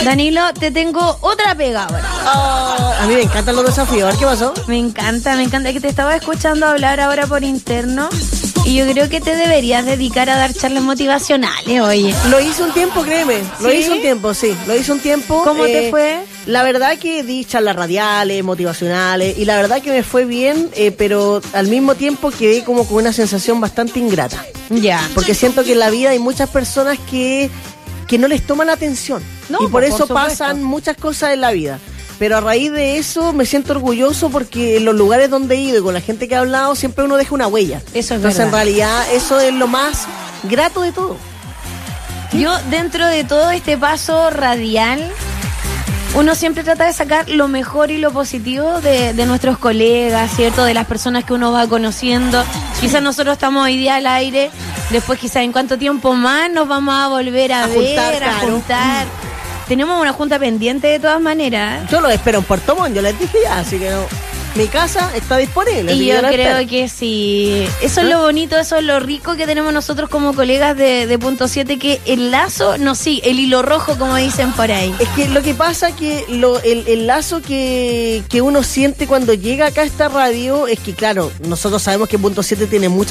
Danilo, te tengo otra pega ahora. A mí me encantan los desafíos. A ver, ¿qué pasó? Me encanta. Es que te estaba escuchando hablar ahora por interno y yo creo que te deberías dedicar a dar charlas motivacionales, oye. Lo hice un tiempo, créeme. Lo hice un tiempo, sí. Lo hice un tiempo. ¿Cómo te fue? La verdad que di charlas radiales, motivacionales, y la verdad que me fue bien, pero al mismo tiempo quedé como con una sensación bastante ingrata. Ya. Porque siento que en la vida hay muchas personas que no les toman atención. No, y por eso supuesto. pasan muchas cosas en la vida. Pero a raíz de eso me siento orgulloso porque en los lugares donde he ido y con la gente que ha hablado siempre uno deja una huella. Eso es Entonces verdad. en realidad eso es lo más grato de todo. Yo, dentro de todo este paso radial, uno siempre trata de sacar lo mejor y lo positivo de nuestros colegas, ¿cierto? De las personas que uno va conociendo. Quizás nosotros estamos hoy día al aire, después quizás en cuánto tiempo más nos vamos a volver a ver, juntar, a claro. juntar. Tenemos una junta pendiente de todas maneras. Yo los espero en Puerto Montt, yo les dije ya, así que no. Mi casa está disponible. Y así que yo los creo espero. que sí. Eso es lo bonito, eso es lo rico que tenemos nosotros como colegas de Punto 7, que el lazo, no, sí, el hilo rojo, como dicen por ahí. Es que lo que pasa que el lazo que uno siente cuando llega acá a esta radio es que, claro, nosotros sabemos que Punto 7 tiene mucha